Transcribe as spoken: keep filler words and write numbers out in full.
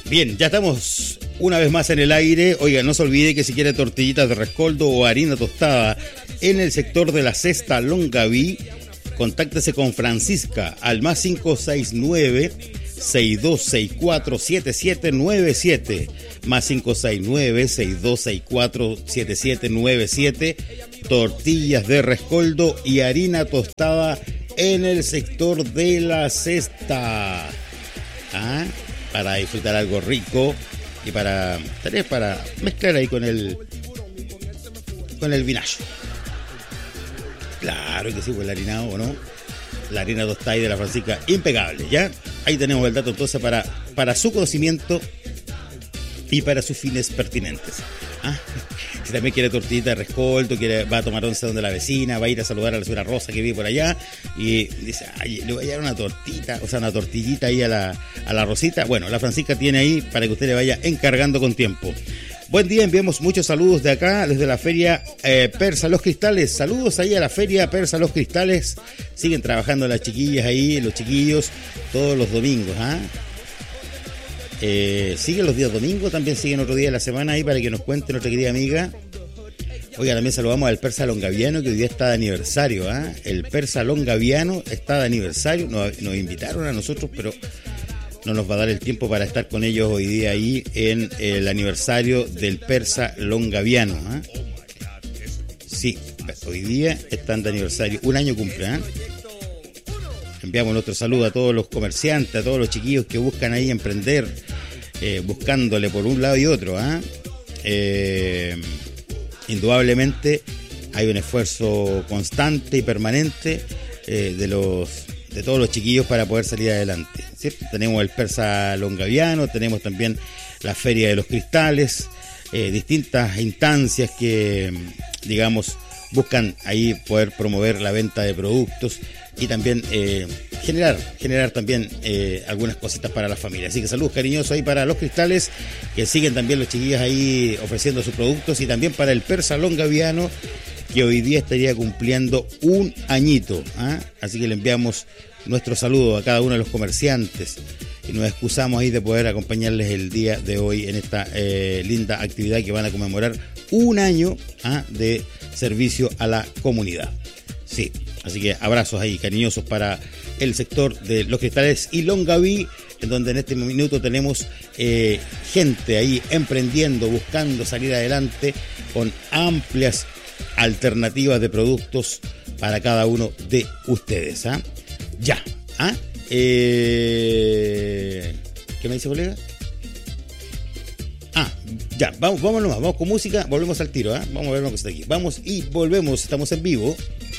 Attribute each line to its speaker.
Speaker 1: Bien, ya estamos una vez más en el aire. Oiga, no se olvide que si quiere tortillitas de rescoldo o harina tostada en el sector de la Cesta Longaví, contáctese con Francisca al más cinco seis nueve, seis dos seis cuatro, siete siete nueve siete, más cinco seis nueve, seis dos seis cuatro, siete siete nueve siete. Tortillas de rescoldo y harina tostada en el sector de la Cesta. ¿Ah? Para disfrutar algo rico y para tal vez para mezclar ahí con el con el vinacho. Claro que sí, pues el harinado, ¿o no? La harina tostada de la Francisca, impecable, ¿ya? Ahí tenemos el dato entonces para, para su conocimiento y para sus fines pertinentes. ¿Ah? Si también quiere tortillita de rescoldo, quiere, va a tomar once donde la vecina, va a ir a saludar a la señora Rosa que vive por allá y dice, ay, le voy a dar una tortita, o sea, una tortillita ahí a la, a la Rosita. Bueno, la Francisca tiene ahí para que usted le vaya encargando con tiempo. Buen día, enviamos muchos saludos de acá, desde la feria eh, Persa Los Cristales. Saludos ahí a la feria Persa Los Cristales. Siguen trabajando las chiquillas ahí, los chiquillos, todos los domingos, ¿ah? Eh, siguen los días domingos, también siguen otro día de la semana ahí para que nos cuente nuestra querida amiga. Oiga, también saludamos al Persa Longaviano que hoy día está de aniversario, ¿ah? El Persa Longaviano está de aniversario, nos, nos invitaron a nosotros, pero no nos va a dar el tiempo para estar con ellos hoy día ahí en el aniversario del Persa Longaviano, ¿ah? Sí, hoy día están de aniversario, un año cumple, ¿ah? Enviamos nuestro saludo a todos los comerciantes, a todos los chiquillos que buscan ahí emprender, eh, buscándole por un lado y otro, ¿ah? Eh, indudablemente hay un esfuerzo constante y permanente eh, de los de todos los chiquillos para poder salir adelante, ¿cierto? Tenemos el Persa Longaviano, tenemos también la Feria de los Cristales, eh, distintas instancias que, digamos, buscan ahí poder promover la venta de productos y también eh, generar generar también eh, algunas cositas para la familia. Así que saludos cariñosos ahí para los Cristales, que siguen también los chiquillos ahí ofreciendo sus productos, y también para el Persa Longaviano, que hoy día estaría cumpliendo un añito, ¿ah? Así que le enviamos nuestro saludo a cada uno de los comerciantes y nos excusamos ahí de poder acompañarles el día de hoy en esta eh, linda actividad que van a conmemorar un año, ¿ah? de servicio a la comunidad. Sí, así que abrazos ahí cariñosos para el sector de Los Cristales y Longaví, en donde en este minuto tenemos eh, gente ahí emprendiendo, buscando salir adelante con amplias alternativas de productos para cada uno de ustedes, ¿ah? Ya, ¿ah? Eh... ¿Qué me dice, colega? Ah, ya, vamos, vamos nomás, vamos con música, volvemos al tiro, ¿ah? Vamos a ver lo que está aquí. Vamos y volvemos, estamos en vivo.